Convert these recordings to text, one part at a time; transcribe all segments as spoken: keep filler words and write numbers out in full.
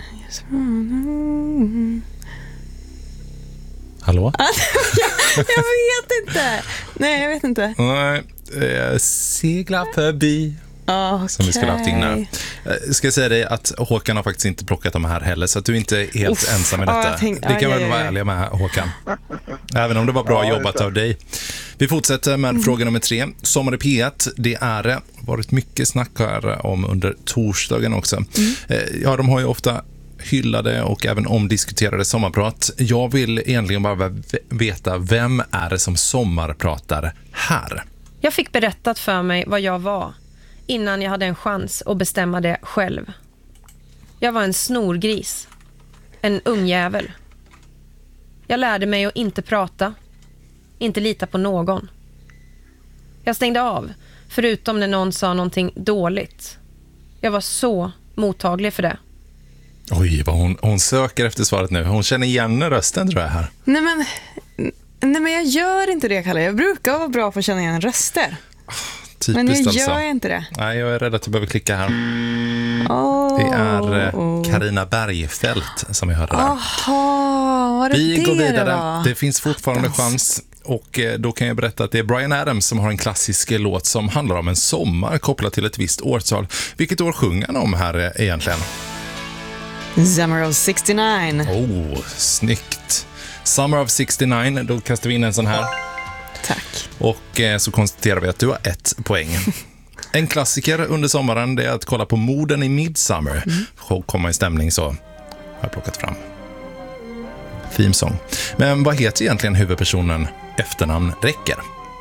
Hallå? jag, jag vet inte. Nej, jag vet inte. Nej, eh, segla förbi. Okay. Som vi skulle ha haft innan. Jag ska säga dig att Håkan har faktiskt inte plockat de här heller, så att du inte är helt Uff, ensam i detta. Ja, tänk, det kan ja, väl ja, vara ja. ärliga med, Håkan. Även om det var bra ja, jobbat av dig. Vi fortsätter med mm. fråga nummer tre. Sommar i P ett, det är det. Varit mycket snack här om under torsdagen också. Mm. Ja, de har ju ofta hyllade och även omdiskuterade sommarprat. Jag vill egentligen bara veta, vem är det som sommarpratar här? Jag fick berättat för mig vad jag var innan jag hade en chans att bestämma det själv. Jag var en snorgris. En ungjävel. Jag lärde mig att inte prata. Inte lita på någon. Jag stängde av, förutom när någon sa någonting dåligt. Jag var så mottaglig för det. Oj, vad hon, hon söker efter svaret nu. Hon känner igen rösten, tror jag, här. Nej, men, nej, men jag gör inte det, Kalle. Jag brukar vara bra på att känna igen röster. Typiskt, men nu alltså. gör jag inte det. Nej, jag är rädd att du behöver klicka här. Oh, det är Carina Bergfeldt som jag hörde där. Aha, var det Vi det går vidare. Det, det finns fortfarande Attans. chans. Och då kan jag berätta att det är Bryan Adams som har en klassisk låt som handlar om en sommar kopplad till ett visst årtal. Vilket år sjunger han om här egentligen? Summer of sextionio. Oh, snyggt. Summer of sextionio, då kastar vi in en sån här. Tack. Och eh, så konstaterar vi att du har ett poäng. En klassiker under sommaren, det är att kolla på morden i Midsummer. Mm. Komma i stämning, så har jag plockat fram. Theme song. Men vad heter egentligen huvudpersonen efternamn räcker?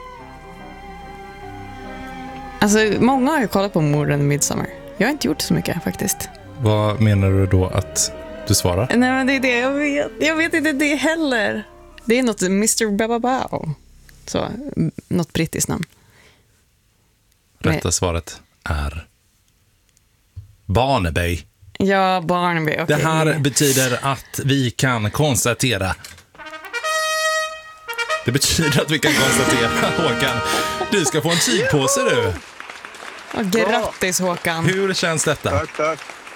Alltså, många har ju kollat på morden i Midsummer. Jag har inte gjort så mycket faktiskt. Vad menar du då att du svarar? Nej, men det är det jag vet. Jag vet inte det heller. Det är något mister Bababao. Så, något brittiskt namn. Rätta Nej. svaret är Barnaby. Ja, Barnaby. Okay. Det här betyder att vi kan konstatera. Det betyder att vi kan konstatera, Håkan. Du ska få en tygpåse, du. Oh, grattis, Håkan. Hur känns detta? Tack, tack.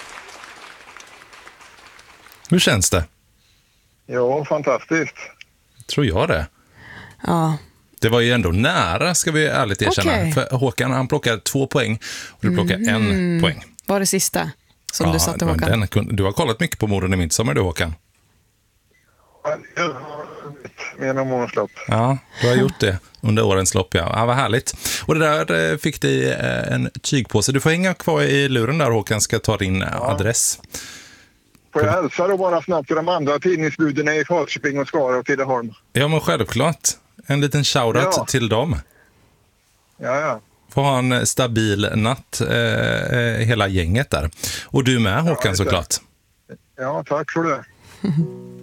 Hur känns det? Ja, fantastiskt. Tror jag det. Ja. Det var ju ändå nära, ska vi ärligt erkänna. Okay. För Håkan, han plockar två poäng och du plockar mm. en poäng. Var det sista som ja, du satte, Håkan? Den, du har kollat mycket på morden i Midsommar, du, Håkan. Genom årens lopp. Ja, du har gjort det under årens lopp, ja. Ja, vad härligt. Och det där fick dig en tygpåse. Du får hänga kvar i luren där, Håkan, ska ta din ja. adress. Får jag hälsa då bara snabbt till de andra tidningsbuden i Falköping och Skara och Tidaholm? Ja, men självklart. En liten shoutout ja. till dem. Ja, ja. Får ha en stabil natt, eh, hela gänget där. Och du med, Håkan, ja, såklart. Ja, tack för det.